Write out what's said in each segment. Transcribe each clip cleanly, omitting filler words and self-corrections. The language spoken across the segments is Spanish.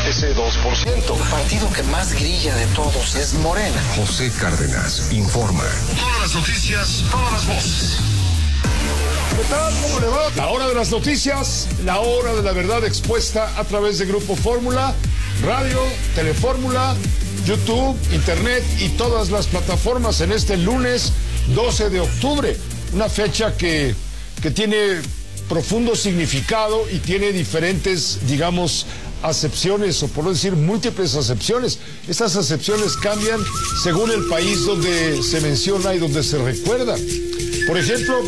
ese 2%. El partido que más grilla de todos es Morena. José Cárdenas informa. Todas las noticias, todas las voces. ¿Qué tal? ¿Cómo le va? La hora de las noticias, la hora de la verdad expuesta a través de Grupo Fórmula, radio, Telefórmula, YouTube, Internet y todas las plataformas en este lunes 12 de octubre. Una fecha que tiene profundo significado y tiene diferentes, digamos, acepciones, o por no decir múltiples acepciones. Estas acepciones cambian según el país donde se menciona y donde se recuerda. Por ejemplo,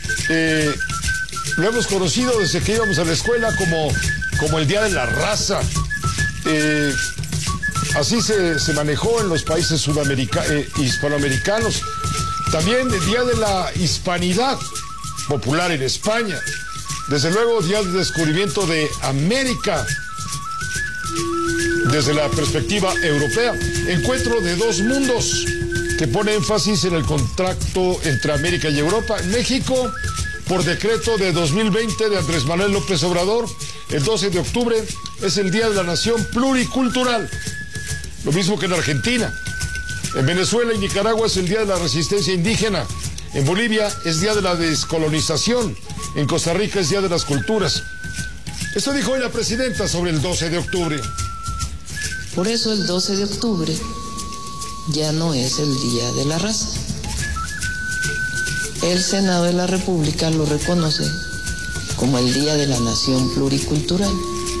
lo hemos conocido desde que íbamos a la escuela como el Día de la Raza. Así se manejó en los países hispanoamericanos. También el Día de la Hispanidad, popular en España. Desde luego, Día del Descubrimiento de América, desde la perspectiva europea. Encuentro de dos mundos, que pone énfasis en el contacto entre América y Europa. En México, por decreto de 2020 de Andrés Manuel López Obrador, el 12 de octubre es el Día de la Nación Pluricultural, lo mismo que en Argentina. En Venezuela y Nicaragua es el Día de la Resistencia Indígena. En Bolivia es Día de la Descolonización. En Costa Rica es Día de las Culturas. Esto dijo hoy la presidenta sobre el 12 de octubre. Por eso el 12 de octubre ya no es el Día de la Raza. El Senado de la República lo reconoce como el Día de la Nación Pluricultural.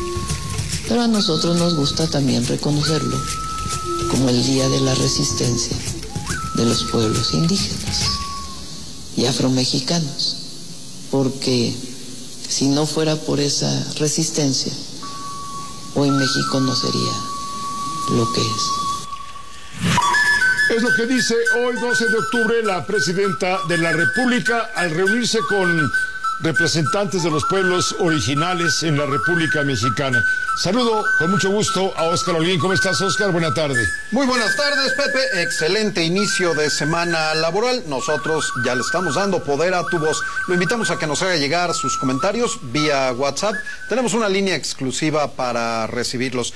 Pero a nosotros nos gusta también reconocerlo como el Día de la Resistencia de los pueblos indígenas y afromexicanos, porque si no fuera por esa resistencia, hoy México no sería lo que es. Es lo que dice hoy, 12 de octubre, la presidenta de la República al reunirse con representantes de los pueblos originales en la República Mexicana. Saludo con mucho gusto a Óscar Holguín. ¿Cómo estás, Óscar? Buena tarde. Muy buenas tardes, Pepe. Excelente inicio de semana laboral. Nosotros ya le estamos dando poder a tu voz. Lo invitamos a que nos haga llegar sus comentarios vía WhatsApp. Tenemos una línea exclusiva para recibirlos.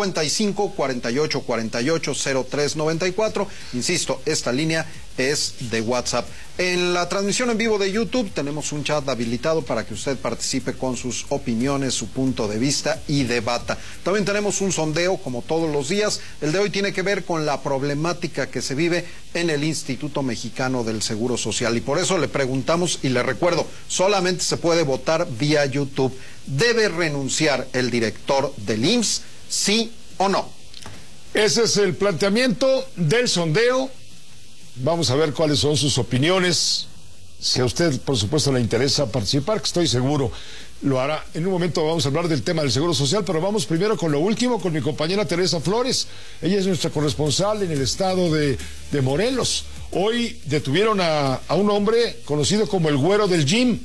55 48 48 03 94. Insisto, esta línea es de WhatsApp. En la transmisión en vivo de YouTube tenemos un chat habilitado para que usted participe con sus opiniones, su punto de vista y debata. También tenemos un sondeo como todos los días. El de hoy tiene que ver con la problemática que se vive en el Instituto Mexicano del Seguro Social. Y por eso le preguntamos y le recuerdo, solamente se puede votar vía YouTube. ¿Debe renunciar el director del IMSS, sí o no? Ese es el planteamiento del sondeo. Vamos a ver cuáles son sus opiniones. Si a usted, por supuesto, le interesa participar, que estoy seguro lo hará. En un momento vamos a hablar del tema del Seguro Social, pero vamos primero con lo último, con mi compañera Teresa Flores. Ella es nuestra corresponsal en el estado de Morelos. Hoy detuvieron a un hombre conocido como el Güero del Gym,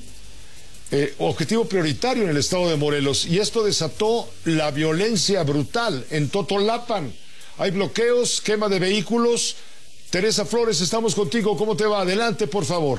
objetivo prioritario en el estado de Morelos. Y esto desató la violencia brutal en Totolapan. Hay bloqueos, quema de vehículos. Teresa Flores, estamos contigo. ¿Cómo te va? Adelante, por favor.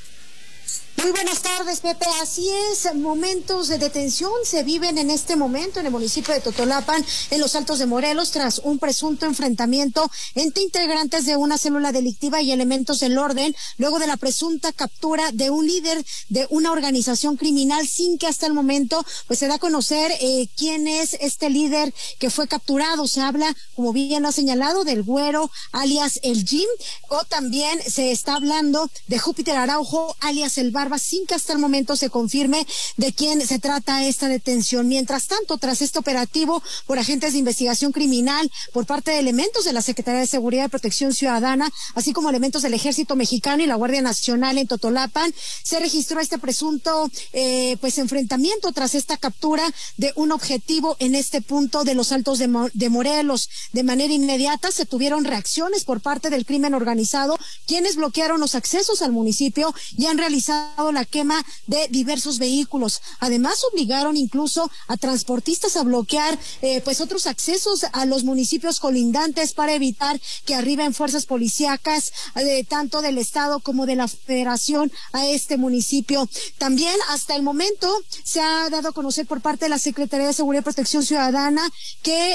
Muy buenas tardes, Pepe. Así es, momentos de detención se viven en este momento en el municipio de Totolapan, en los Altos de Morelos, tras un presunto enfrentamiento entre integrantes de una célula delictiva y elementos del orden, luego de la presunta captura de un líder de una organización criminal, sin que hasta el momento pues se da a conocer quién es este líder que fue capturado. Se habla, como bien lo ha señalado, del Güero, alias el Jim, o también se está hablando de Júpiter Araujo, alias el Barba, sin que hasta el momento se confirme de quién se trata esta detención. Mientras tanto, tras este operativo por agentes de investigación criminal, por parte de elementos de la Secretaría de Seguridad y Protección Ciudadana, así como elementos del Ejército Mexicano y la Guardia Nacional en Totolapan, se registró este presunto enfrentamiento tras esta captura de un objetivo en este punto de los Altos de Morelos. De manera inmediata se tuvieron reacciones por parte del crimen organizado, quienes bloquearon los accesos al municipio y han realizado la quema de diversos vehículos. Además, obligaron incluso a transportistas a bloquear otros accesos a los municipios colindantes para evitar que arriben fuerzas policíacas tanto del estado como de la federación a este municipio. También hasta el momento se ha dado a conocer por parte de la Secretaría de Seguridad y Protección Ciudadana que